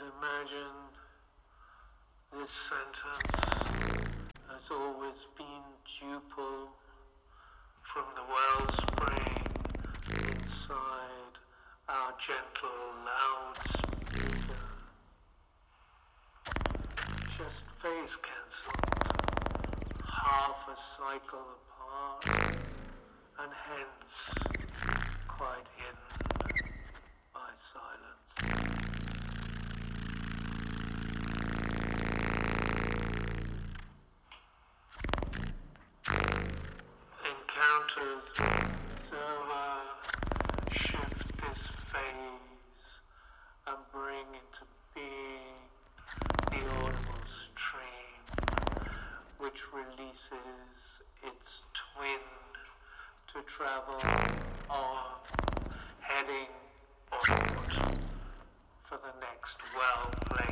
Imagine this sentence has always been duple from the wellspring inside our gentle loudspeaker. Just phase cancelled, half a cycle apart, and hence quite hidden by silence. Encounters observer shift this phase and bring into being the audible stream, which releases its twin to travel on, heading onward for the next well-played